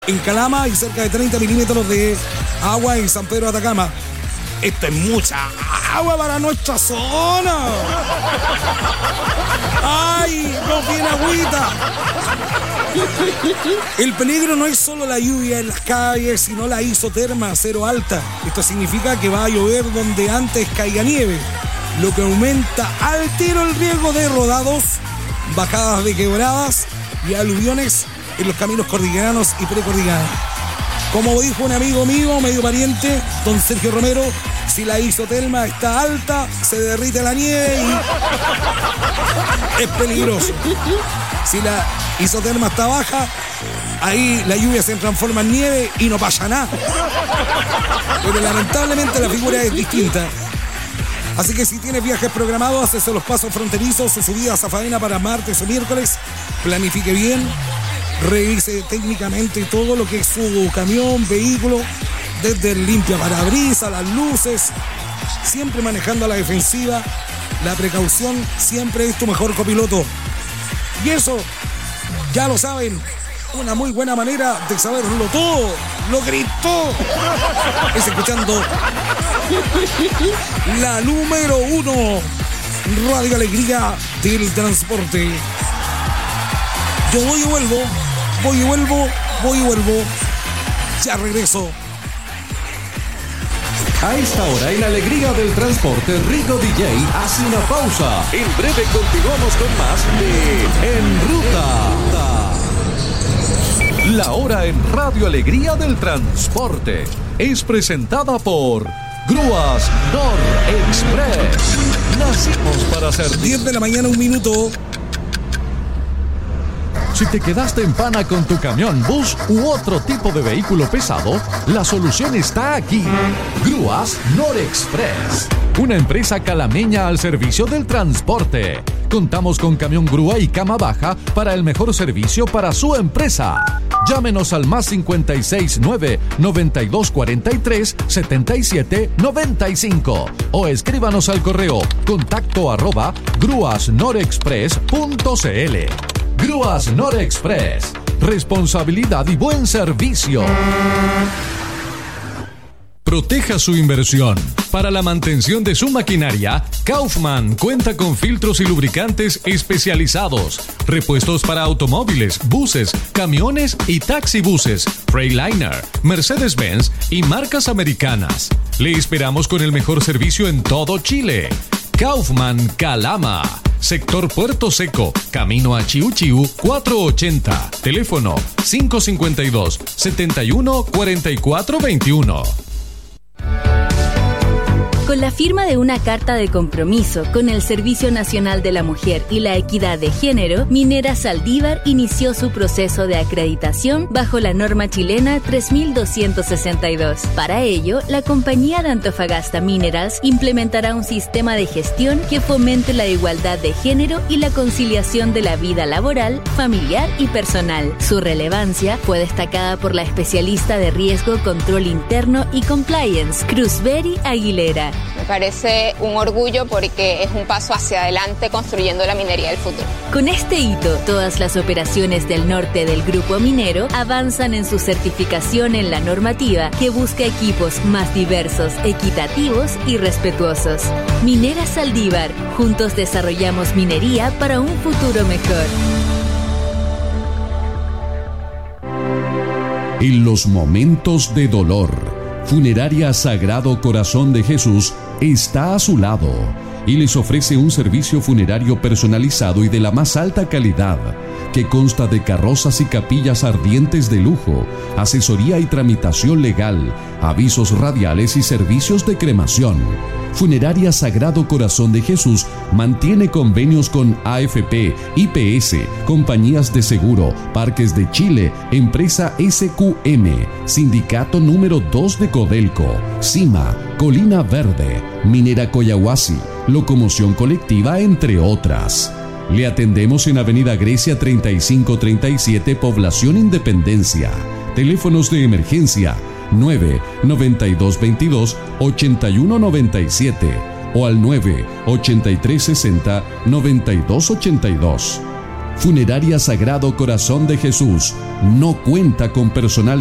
En Calama hay cerca de 30 milímetros de agua en San Pedro de Atacama. Esto es mucha agua para nuestra zona. ¡Ay! ¡No tiene agüita! El peligro no es solo la lluvia en las calles, sino la isoterma cero alta. Esto significa que va a llover donde antes caiga nieve, lo que aumenta al tiro el riesgo de rodados, bajadas de quebradas y aluviones en los caminos cordilleranos y precordilleranos. Como dijo un amigo mío, medio pariente, don Sergio Romero, si la isoterma está alta, se derrite la nieve y es peligroso. Si la isoterma está baja, ahí la lluvia se transforma en nieve y no pasa nada. Pero lamentablemente la figura es distinta. Así que si tienes viajes programados, haces los pasos fronterizos o subidas a faena para martes o miércoles, planifique bien, revise técnicamente todo lo que es su camión, vehículo, desde el limpia parabrisas, las luces, siempre manejando a la defensiva. La precaución siempre es tu mejor copiloto. Y eso, ya lo saben, una muy buena manera de saberlo todo, lo gritó, es escuchando la número 1, Radio Alegría del Transporte. Yo voy y vuelvo, voy y vuelvo, voy y vuelvo. Ya regreso. A esta hora, en Alegría del Transporte, Rigo DJ hace una pausa. En breve continuamos con más de En Ruta. La hora en Radio Alegría del Transporte es presentada por Grúas Nor Express. Nacimos para ser 10 de la mañana, 1 minuto. Si te quedaste en pana con tu camión, bus u otro tipo de vehículo pesado, la solución está aquí. Grúas Nor Express, una empresa calameña al servicio del transporte. Contamos con camión grúa y cama baja para el mejor servicio para su empresa. Llámenos al más 569 9243 7795 o escríbanos al correo contacto@grúasnorexpress.cl. Grúas Nor Express. Responsabilidad y buen servicio. Proteja su inversión. Para la mantención de su maquinaria, Kaufman cuenta con filtros y lubricantes especializados, repuestos para automóviles, buses, camiones y taxibuses, Freightliner, Mercedes-Benz y marcas americanas. Le esperamos con el mejor servicio en todo Chile. Kaufman Calama, sector Puerto Seco, camino a Chiu Chiu 480, teléfono 552-714421. Con la firma de una carta de compromiso con el Servicio Nacional de la Mujer y la Equidad de Género, Minera Saldívar inició su proceso de acreditación bajo la norma chilena 3262. Para ello, la compañía de Antofagasta Minerals implementará un sistema de gestión que fomente la igualdad de género y la conciliación de la vida laboral, familiar y personal. Su relevancia fue destacada por la especialista de riesgo, control interno y compliance, Cruzberry Aguilera. Me parece un orgullo porque es un paso hacia adelante construyendo la minería del futuro. Con este hito, todas las operaciones del norte del grupo minero avanzan en su certificación en la normativa que busca equipos más diversos, equitativos y respetuosos. Minera Saldívar, juntos desarrollamos minería para un futuro mejor. En los momentos de dolor, Funeraria Sagrado Corazón de Jesús está a su lado y les ofrece un servicio funerario personalizado y de la más alta calidad, que consta de carrozas y capillas ardientes de lujo, asesoría y tramitación legal, avisos radiales y servicios de cremación. Funeraria Sagrado Corazón de Jesús mantiene convenios con AFP, IPS, compañías de seguro, Parques de Chile, empresa SQM, Sindicato número 2 de Codelco, CIMA, Colina Verde, Minera Coyahuasi, Locomoción Colectiva, entre otras. Le atendemos en Avenida Grecia 3537, Población Independencia. Teléfonos de emergencia 9-9222-8197 o al 9-8360-9282. Funeraria Sagrado Corazón de Jesús no cuenta con personal